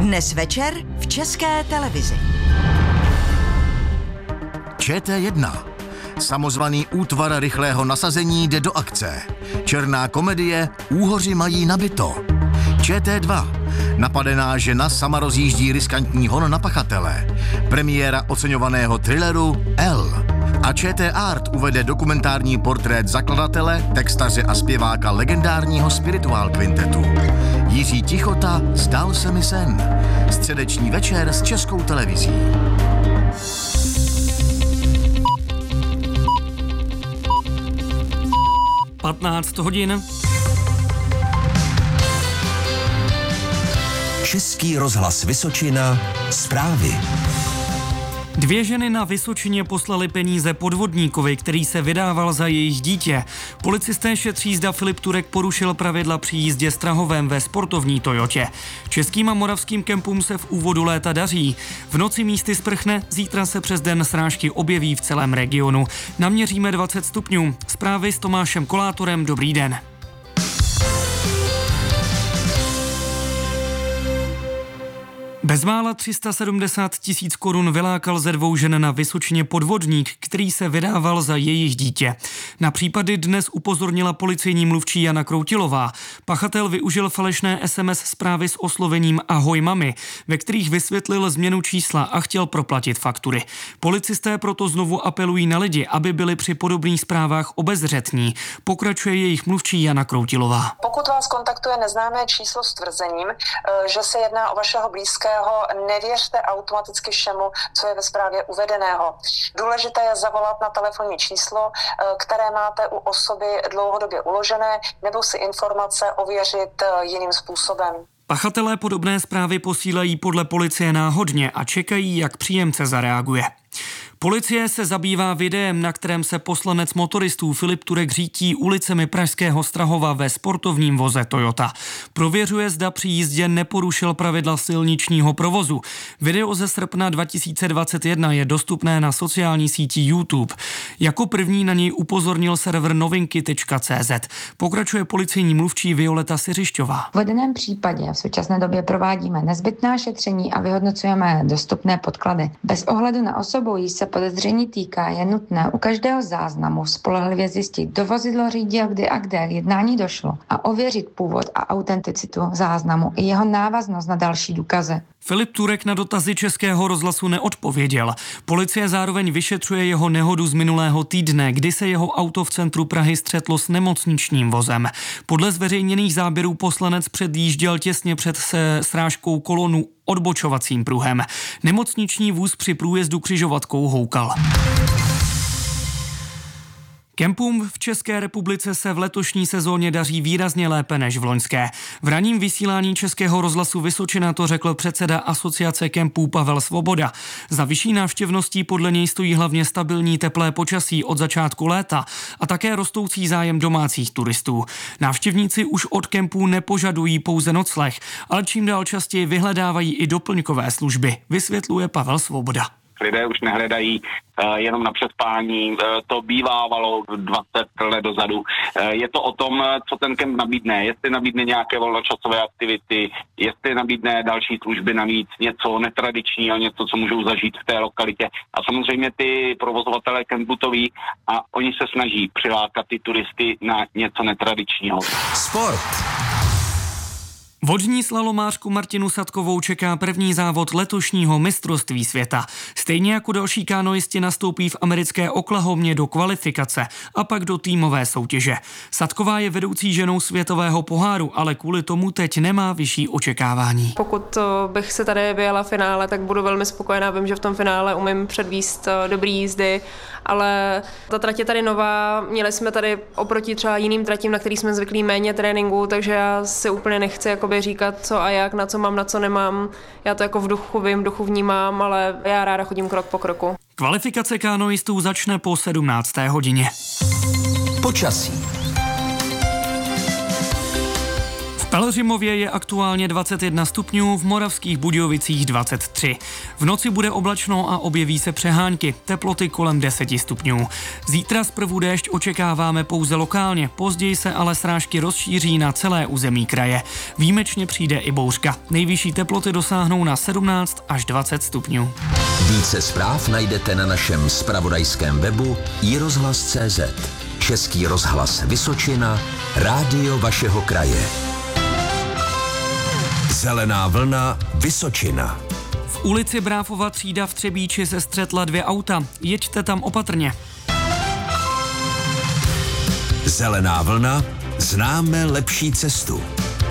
Dnes večer v České televizi. ČT1. Samozvaný útvar rychlého nasazení jde do akce. Černá komedie Úhoři mají nabito. ČT2. Napadená žena sama rozjíždí riskantní hon na pachatele. Premiéra oceňovaného thrilleru L. A ČT Art uvede dokumentární portrét zakladatele, textaře a zpěváka legendárního Spiritual Quintetu. Jiří Tichota, Zdál se mi sen. Středeční večer s Českou televizí. Patnáct hodin. Český rozhlas Vysočina. Zprávy. 2 ženy na Vysočině poslali peníze podvodníkovi, který se vydával za jejich dítě. Policisté šetří, zda Filip Turek porušil pravidla při jízdě s Trahovem ve sportovní Toyotě. Českým a moravským kempům se v úvodu léta daří. V noci místy sprchne, zítra se přes den srážky objeví v celém regionu. Naměříme 20 stupňů. Zprávy s Tomášem Kolátorem, dobrý den. Bezmála 370 000 korun vylákal ze 2 žen na Vysočině podvodník, který se vydával za jejich dítě. Na případy dnes upozornila policejní mluvčí Jana Kroutilová. Pachatel využil falešné SMS zprávy s oslovením Ahoj mami, ve kterých vysvětlil změnu čísla a chtěl proplatit faktury. Policisté proto znovu apelují na lidi, aby byli při podobných zprávách obezřetní. Pokračuje jejich mluvčí Jana Kroutilová. Pokud vás kontaktuje neznámé číslo s tvrzením, že se jedná o vašeho blízkého, nevěřte automaticky všemu, co je ve zprávě uvedeného. Důležité je zavolat na telefonní číslo, které máte u osoby dlouhodobě uložené, nebo si informace ověřit jiným způsobem. Pachatelé podobné zprávy posílají podle policie náhodně a čekají, jak příjemce zareaguje. Policie se zabývá videem, na kterém se poslanec motoristů Filip Turek řítí ulicemi pražského Strahova ve sportovním voze Toyota. Prověřuje, zda při jízdě neporušil pravidla silničního provozu. Video ze srpna 2021 je dostupné na sociální síti YouTube. Jako první na něj upozornil server novinky.cz. Pokračuje policejní mluvčí Violeta Siřišťová. V uvedeném případě v současné době provádíme nezbytná šetření a vyhodnocujeme dostupné podklady. Bez ohledu na osobu, jí se podezření týká, je nutné u každého záznamu spolehlivě zjistit, kdo vozidlo řídil, kdy a kde jednání došlo a ověřit původ a autenticitu záznamu i jeho návaznost na další důkazy. Filip Turek na dotazy Českého rozhlasu neodpověděl. Policie zároveň vyšetřuje jeho nehodu z minulého týdne, kdy se jeho auto v centru Prahy střetlo s nemocničním vozem. Podle zveřejněných záběrů poslanec předjížděl těsně před srážkou kolonu odbočovacím pruhem. Nemocniční vůz při průjezdu křižovatkou houkal. Kempům v České republice se v letošní sezóně daří výrazně lépe než v loňské. V ranním vysílání Českého rozhlasu Vysočina to řekl předseda Asociace kempů Pavel Svoboda. Za vyšší návštěvností podle něj stojí hlavně stabilní teplé počasí od začátku léta a také rostoucí zájem domácích turistů. Návštěvníci už od kempů nepožadují pouze nocleh, ale čím dál častěji vyhledávají i doplňkové služby, vysvětluje Pavel Svoboda. Lidé už nehledají jenom na přespání, to bývávalo 20 let dozadu. Je to o tom, co ten kemp nabídne, jestli nabídne nějaké volnočasové aktivity, jestli nabídne další služby navíc, něco netradičního, něco, co můžou zažít v té lokalitě. A samozřejmě ty provozovatelé kempu to ví a oni se snaží přilákat ty turisty na něco netradičního. Sport. Vodní slalomářku Martinu Sadkovou čeká první závod letošního mistrovství světa. Stejně jako další kanoisti nastoupí v americké Oklahomě do kvalifikace a pak do týmové soutěže. Sadková je vedoucí ženou světového poháru, ale kvůli tomu teď nemá vyšší očekávání. Pokud bych se tady vyjela finále, tak budu velmi spokojená. Vím, že v tom finále umím předvíst dobrý jízdy, ale ta trať je tady nová. Měli jsme tady oproti třeba jiným tratím, na který jsme zvyklí, méně tréninku, takže já si úplně nechci říkat, co a jak, na co mám, na co nemám. Já to jako v duchu vím, v duchu vnímám, ale já ráda chodím krok po kroku. Kvalifikace kanoistů začne po 17. hodině. Počasí. Pelhřimově je aktuálně 21 stupňů, v Moravských Budějovicích 23. V noci bude oblačno a objeví se přehánky, teploty kolem 10 stupňů. Zítra zprvu déšť očekáváme pouze lokálně, později se ale srážky rozšíří na celé území kraje. Výjimečně přijde i bouřka. Nejvyšší teploty dosáhnou na 17 až 20 stupňů. Více zpráv najdete na našem zpravodajském webu iRozhlas.cz. Český rozhlas Vysočina, rádio vašeho kraje. Zelená vlna Vysočina. V ulici Bráfova třída v Třebíči se střetla 2 auta. Jeďte tam opatrně. Zelená vlna, známe lepší cestu.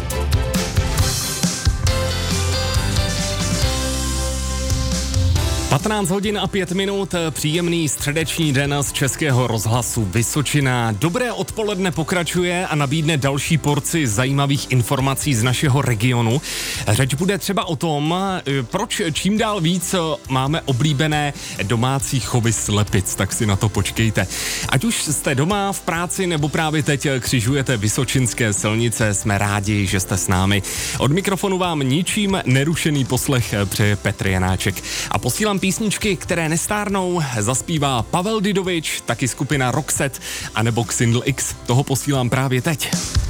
15 hodin a 5 minut, příjemný středeční den z Českého rozhlasu Vysočina. Dobré odpoledne pokračuje a nabídne další porci zajímavých informací z našeho regionu. Řeč bude třeba o tom, proč čím dál víc máme oblíbené domácí chovy slepic, tak si na to počkejte. Ať už jste doma, v práci nebo právě teď křižujete vysočinské silnice, jsme rádi, že jste s námi. Od mikrofonu vám ničím nerušený poslech přeje Petr Janáček. A posílám písničky, které nestárnou, zaspívá Pavel Didovič, taky skupina Roxette, anebo Xindl X. Toho posílám právě teď.